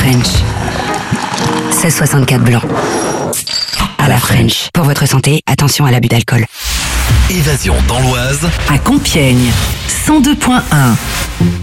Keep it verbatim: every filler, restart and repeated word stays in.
French. seize soixante-quatre blanc. À la French. Pour votre santé, attention à l'abus d'alcool. Évasion dans l'Oise. À Compiègne, cent deux point un.